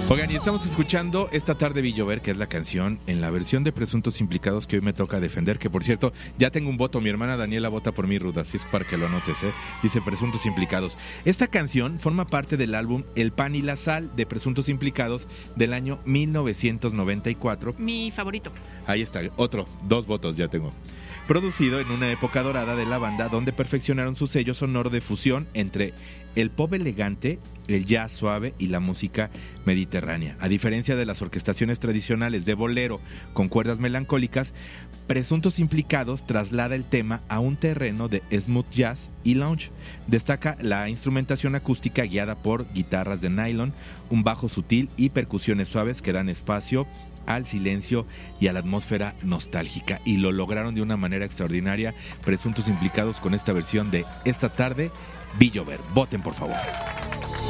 Oigan, y estamos escuchando Esta tarde vi llover, que es la canción en la versión de Presuntos Implicados que hoy me toca defender, que por cierto, ya tengo un voto, mi hermana Daniela vota por mí, Ruth, así es para que lo anotes, dice Presuntos Implicados. Esta canción forma parte del álbum El pan y la sal de Presuntos Implicados del año 1994. Mi favorito. Ahí está, otro, 2 votos ya tengo. Producido en una época dorada de la banda donde perfeccionaron su sello sonoro de fusión entre el pop elegante, el jazz suave y la música mediterránea. A diferencia de las orquestaciones tradicionales de bolero con cuerdas melancólicas, Presuntos Implicados traslada el tema a un terreno de smooth jazz y lounge. Destaca la instrumentación acústica guiada por guitarras de nylon, un bajo sutil y percusiones suaves que dan espacio al silencio y a la atmósfera nostálgica, y lo lograron de una manera extraordinaria Presuntos Implicados con esta versión de Esta tarde vi llover. Voten, por favor.